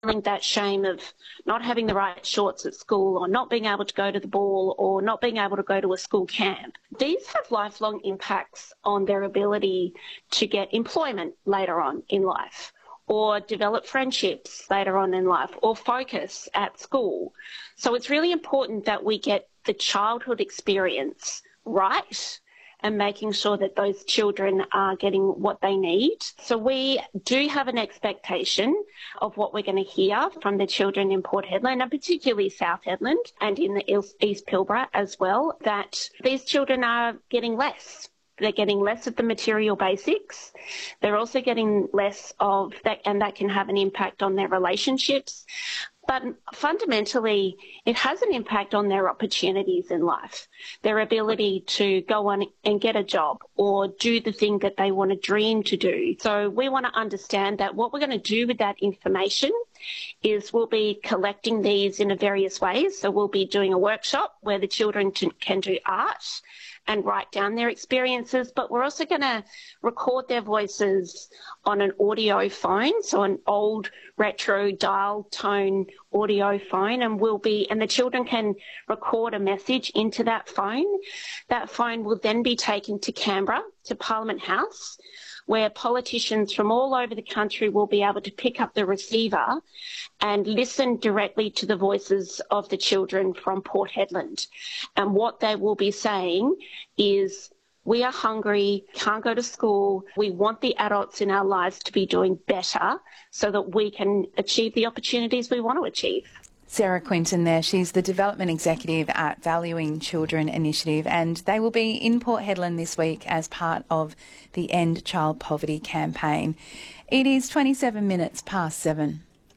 feeling that shame of not having the right shorts at school, or not being able to go to the ball, or not being able to go to a school camp. These have lifelong impacts on their ability to get employment later on in life, or develop friendships later on in life, or focus at school. So it's really important that we get the childhood experience right and making sure that those children are getting what they need. So we do have an expectation of what we're going to hear from the children in Port Hedland, and particularly South Hedland and in the East Pilbara as well, that these children are getting less. They're getting less of the material basics. They're also getting less of that, and that can have an impact on their relationships. But fundamentally, it has an impact on their opportunities in life, their ability to go on and get a job or do the thing that they want to dream to do. So we want to understand that what we're going to do with that information is we'll be collecting these in various ways. So we'll be doing a workshop where the children can do art and write down their experiences, but we're also going to record their voices on an audio phone, so an old retro dial tone audio phone, and the children can record a message into that phone. That phone will then be taken to Canberra, to Parliament House, where politicians from all over the country will be able to pick up the receiver and listen directly to the voices of the children from Port Hedland. And what they will be saying is, we are hungry, can't go to school, we want the adults in our lives to be doing better so that we can achieve the opportunities we want to achieve. Sarah Quinton there. She's the Development Executive at Valuing Children Initiative, and they will be in Port Hedland this week as part of the End Child Poverty campaign. It is 27 minutes past 7.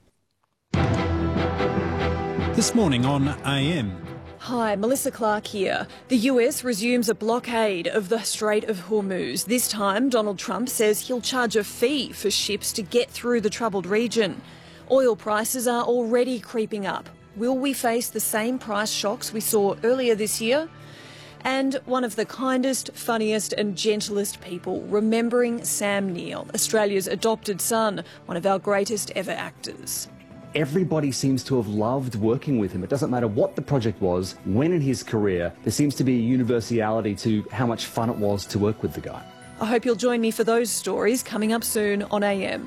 This morning on AM. Hi, Melissa Clark here. The US resumes a blockade of the Strait of Hormuz. This time, Donald Trump says he'll charge a fee for ships to get through the troubled region. Oil prices are already creeping up. Will we face the same price shocks we saw earlier this year? And one of the kindest, funniest and gentlest people, remembering Sam Neill, Australia's adopted son, one of our greatest ever actors. Everybody seems to have loved working with him. It doesn't matter what the project was, when in his career, there seems to be a universality to how much fun it was to work with the guy. I hope you'll join me for those stories coming up soon on AM.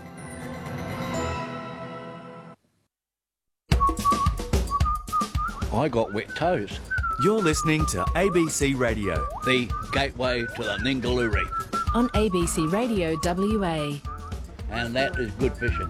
I got wet toes. You're listening to ABC Radio, the gateway to the Ningaloo Reef. On ABC Radio WA. And that is good fishing.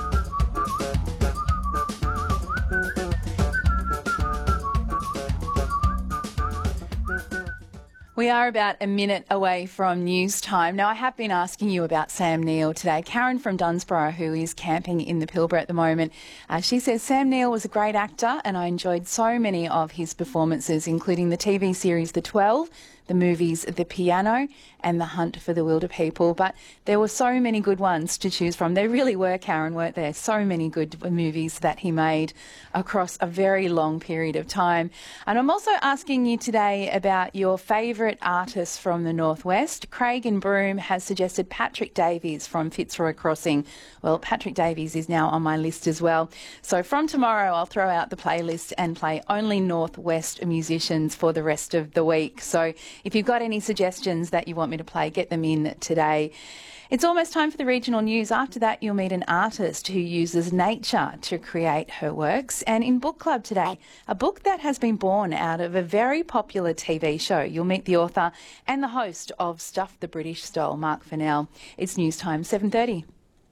We are about a minute away from news time. Now, I have been asking you about Sam Neill today. Karen from Dunsborough, who is camping in the Pilbara at the moment, she says Sam Neill was a great actor and I enjoyed so many of his performances, including the TV series The 12, the movies The Piano and The Hunt for the Wilder People. But there were so many good ones to choose from. There really were, Karen, weren't there? So many good movies that he made across a very long period of time. And I'm also asking you today about your favourite artists from the Northwest. Craig in Broome has suggested Patrick Davies from Fitzroy Crossing. Well, Patrick Davies is now on my list as well. So from tomorrow, I'll throw out the playlist and play only Northwest musicians for the rest of the week. So if you've got any suggestions that you want me to play, get them in today. It's almost time for the regional news. After that, you'll meet an artist who uses nature to create her works. And in Book Club today, a book that has been born out of a very popular TV show. You'll meet the author and the host of Stuff the British Stole, Mark Fennell. It's news time, 7:30.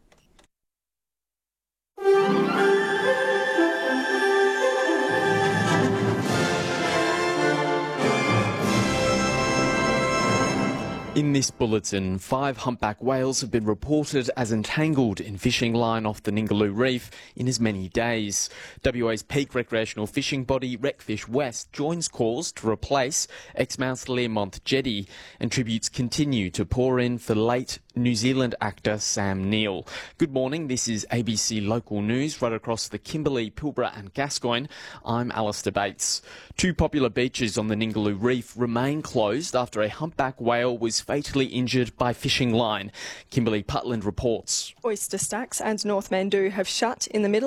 In this bulletin, 5 humpback whales have been reported as entangled in fishing line off the Ningaloo Reef in as many days. WA's peak recreational fishing body, Recfish West, joins calls to replace Exmouth Learmonth jetty, and tributes continue to pour in for late New Zealand actor Sam Neill. Good morning, this is ABC Local News right across the Kimberley, Pilbara and Gascoyne. I'm Alistair Bates. Two popular beaches on the Ningaloo Reef remain closed after a humpback whale was fatally injured by fishing line. Kimberley Putland reports. Oyster Stacks and North Mandoo have shut in the middle